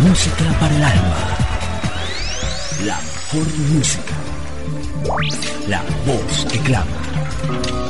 Música para el alma. La mejor música. La voz que clama.